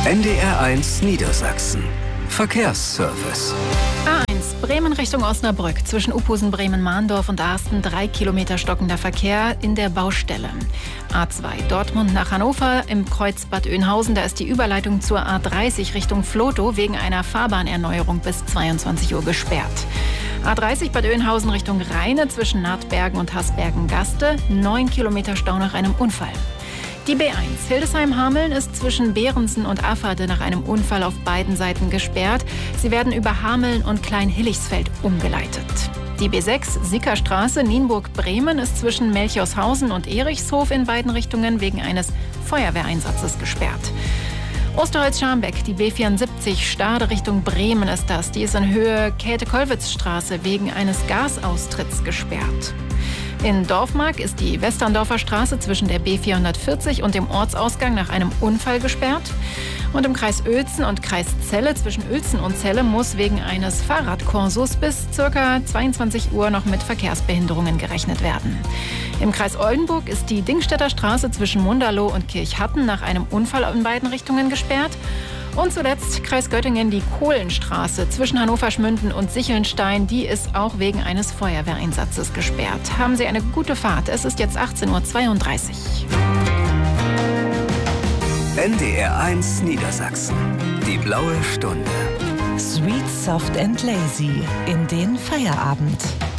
NDR1 Niedersachsen. Verkehrsservice. A1 Bremen Richtung Osnabrück. Zwischen Uphusen-Bremen-Mahndorf und Arsten 3 Kilometer stockender Verkehr in der Baustelle. A2 Dortmund nach Hannover im Kreuz Bad Oeynhausen. Da ist die Überleitung zur A30 Richtung Vlotho wegen einer Fahrbahnerneuerung bis 22 Uhr gesperrt. A30 Bad Oeynhausen Richtung Rheine zwischen Nahtbergen und Hasbergen-Gaste. 9 Kilometer Stau nach einem Unfall. Die B1 Hildesheim-Hameln ist zwischen Behrensen und Afferde nach einem Unfall auf beiden Seiten gesperrt. Sie werden über Hameln und Klein-Hillichsfeld umgeleitet. Die B6 Sickerstraße Nienburg-Bremen ist zwischen Melchorshausen und Erichshof in beiden Richtungen wegen eines Feuerwehreinsatzes gesperrt. Osterholz-Scharmbeck, die B74 Stade Richtung Bremen ist das. Die ist in Höhe Käthe-Kollwitz-Straße wegen eines Gasaustritts gesperrt. In Dorfmark ist die Westerndorfer Straße zwischen der B440 und dem Ortsausgang nach einem Unfall gesperrt. Und im Kreis Uelzen und Kreis Celle zwischen Uelzen und Celle muss wegen eines Fahrradkorsos bis ca. 22 Uhr noch mit Verkehrsbehinderungen gerechnet werden. Im Kreis Oldenburg ist die Dingstädter Straße zwischen Munderloh und Kirchhatten nach einem Unfall in beiden Richtungen gesperrt. Und zuletzt Kreis Göttingen die Kohlenstraße zwischen Hannover-Schmünden und Sichelnstein. Die ist auch wegen eines Feuerwehreinsatzes gesperrt. Haben Sie eine gute Fahrt. Es ist jetzt 18:32 Uhr. NDR1 Niedersachsen. Die blaue Stunde. Sweet, soft and lazy in den Feierabend.